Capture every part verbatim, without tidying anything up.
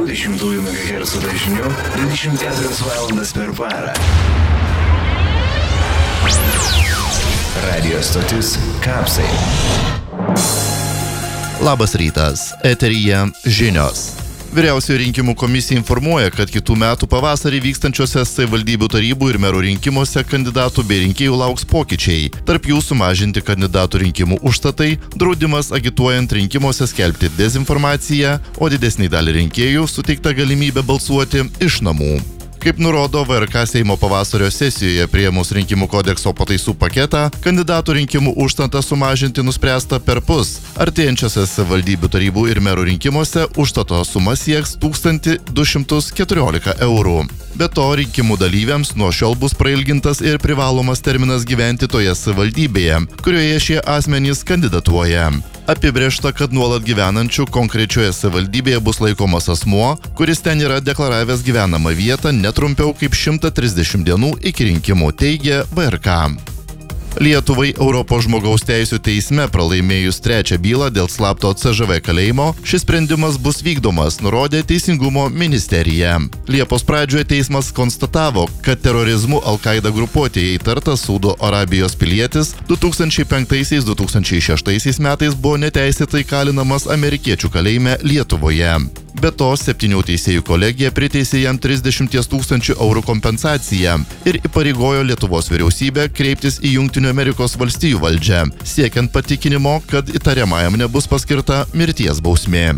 dvidešimt megahercų dažniu dvidešimt keturias valandas per parą. Radio stotis Kapsai. Labas rytas, eteryje žinios. Vyriausioji rinkimų komisija informuoja, kad kitų metų pavasarį vykstančiuose savivaldybių tarybų ir merų rinkimuose kandidatų bei rinkėjų lauks pokyčiai. Tarp jų sumažinti kandidatų rinkimų užstatai, draudimas agituojant rinkimuose skelbti dezinformaciją, o didesnei dalį rinkėjų suteikta galimybė balsuoti iš namų. Kaip nurodo V R K Seimo pavasario sesijoje priėmus rinkimų kodekso pataisų paketą, kandidatų rinkimų užstatą sumažinti nuspręsta perpus. Artėjančiose savivaldybių tarybų ir merų rinkimuose užstato suma sieks tūkstantį du šimtus keturiolika eurų. Be to, rinkimų dalyviams nuo šiol bus prailgintas ir privalomas terminas gyventi toje savivaldybėje, kurioje šie asmenys kandidatuoja. Apibrėžta, kad nuolat gyvenančių konkrečioje savivaldybėje bus laikomas asmuo, kuris ten yra deklaravęs gyvenamą vietą netrumpiau kaip šimtą trisdešimt dienų iki rinkimų, teigia V R K. Lietuvai Europos žmogaus teisių teisme pralaimėjus trečią bylą dėl slapto C Ž V kalėjimo, šis sprendimas bus vykdomas, nurodė Teisingumo ministerija. Liepos pradžioje teismas konstatavo, kad terorizmu Al-Qaida grupuotėje įtartas Saudo Arabijos pilietis du tūkstančiai penktaisiais - du tūkstančiai šeštaisiais metais buvo neteisėtai kalinamas amerikiečių kalėjime Lietuvoje. Be to, septynių teisėjų kolegija priteisė jam trisdešimt tūkstančių eurų kompensaciją ir įpareigojo Lietuvos vyriausybę kreiptis į Jungtinių Amerikos valstijų valdžią, siekiant patikinimo, kad įtariamajam nebus paskirta mirties bausmė.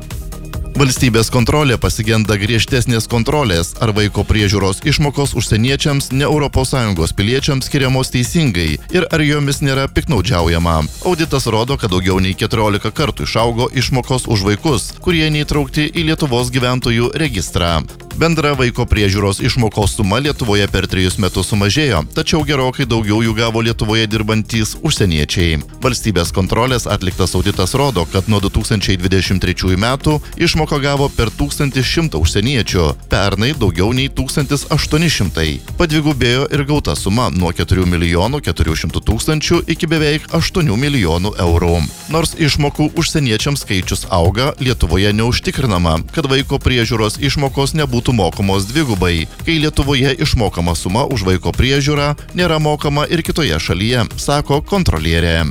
Valstybės kontrolė pasigenda griežtesnės kontrolės, ar vaiko priežiūros išmokos užsieniečiams ne Europos Sąjungos piliečiams skiriamos teisingai ir ar jomis nėra piktnaudžiaujama. Auditas rodo, kad daugiau nei keturiolika kartų išaugo išmokos už vaikus, kurie neįtraukti į Lietuvos gyventojų registrą. Bendra vaiko priežiūros išmokos suma Lietuvoje per trejus metus sumažėjo, tačiau gerokai daugiau jų gavo Lietuvoje dirbantys užsieniečiai. Valstybės kontrolės atliktas auditas rodo, kad nuo du tūkstančiai dvidešimt trečiųjų metų išmoką gavo per tūkstantį šimtą užsieniečių, pernai daugiau nei tūkstantis aštuoni šimtai. Padvigubėjo ir gauta suma nuo keturių milijonų keturių šimtų tūkstančių iki beveik aštuonių milijonų eurų. Nors išmokų užsieniečiams skaičius auga, Lietuvoje neužtikrinama, kad vaiko priežiūros išmokos nebūtų mokamos dvigubai, kai Lietuvoje išmokama suma už vaiko priežiūrą nėra mokama ir kitoje šalyje, sako kontrolierė.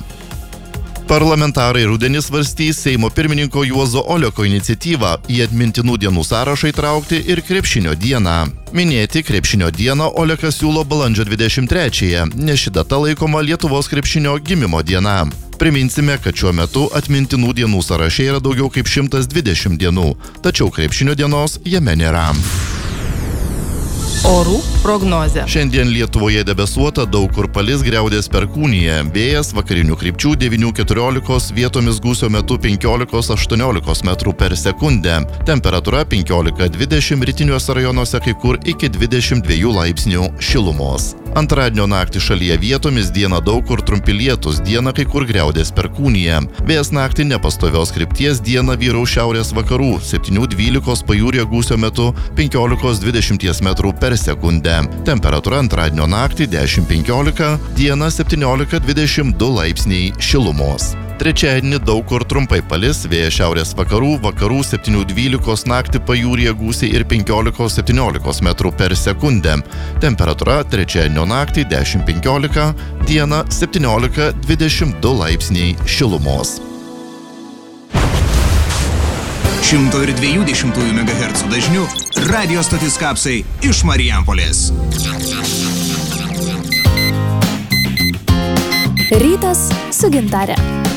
Parlamentarai rudenį svarstys Seimo pirmininko Juozo Oleko iniciatyvą į atmintinų dienų sąrašą įtraukti ir krepšinio dieną. Minėti krepšinio dieną Olekas siūlo balandžio dvidešimt trečiąją, nes ši data laikoma Lietuvos krepšinio gimimo diena. Priminsime, kad šiuo metu atmintinų dienų sąraše yra daugiau kaip šimtas dvidešimt dienų, tačiau krepšinio dienos jame nėra. Orų prognozė. Šiandien Lietuvoje debesuota, daug kur palis, griaudės perkūnija. Vėjas vakarinių krypčių devynių keturiolikos, vietomis gūsio metu penkiolikos aštuoniolikos metrų per sekundę. Temperatūra penkiolika dvidešimt, rytiniuose rajonuose kai kur iki dvidešimt dviejų laipsnių šilumos. Antradienio naktį šalyje vietomis, dieną daug kur trumpi lietūs, dieną kai kur griaudės perkūnija. Vėjas naktį nepastovios krypties, dieną vyraus šiaurės vakarų, septynių dvylikos pajūrio gūsio metu penkiolikos dvidešimt metrų per sekundę. Temperatūra antradienio naktį dešimt penkiolika, dieną septyniolika dvidešimt du laipsniai šilumos. Trečiadienį daug kur trumpai palis, vėjas šiaurės vakarų, vakarų septynių dvylikos, naktį pajūryje gūsiai ir penkiolikos septyniolikos metrų per sekundę. Temperatūra trečiadienio naktį dešimt penkiolika, dieną septyniolika dvidešimt du laipsniai šilumos. šimto dviejų dešimtųjų megahercų dažniu radio stotis Kapsai iš Marijampolės. Rytas su Gintare.